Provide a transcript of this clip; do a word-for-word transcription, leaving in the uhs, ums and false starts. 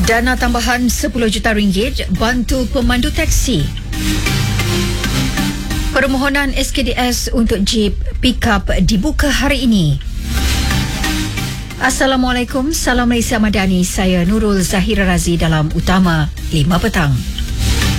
Dana tambahan sepuluh juta ringgit bantu pemandu teksi. Permohonan S K D S untuk Jeep Pickup dibuka hari ini. Assalamualaikum, salam Malaysia Madani. Saya Nurul Zahira Razi dalam Utama lima petang.